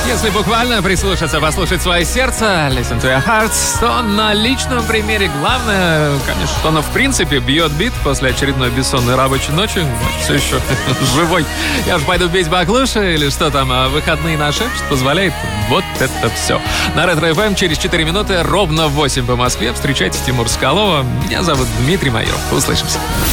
Если буквально прислушаться, послушать свое сердце, listen to your hearts, то на личном примере главное, конечно, что оно в принципе бьет бит после очередной бессонной рабочей ночи. Все еще живой. Я же пойду пить баклуши или что там, а выходные на шепчет позволяет вот это все. На Ретро-ФМ через 4 минуты ровно в 8 по Москве. Встречайте Тимура Соколова. Меня зовут Дмитрий Майоров. Услышимся.